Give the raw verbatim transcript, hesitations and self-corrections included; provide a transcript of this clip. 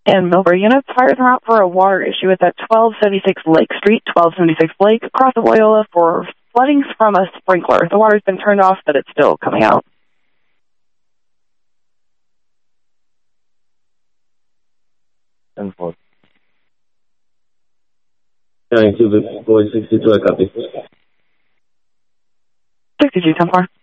And Millbury units, fires are out for a water issue. It's at twelve seventy-six Lake Street, twelve seventy-six Lake, across the Loyola for flooding from a sprinkler. The water's been turned off, but it's still coming out. ten four. nine two, boy, sixty-two, I copy. sixty-two, ten four.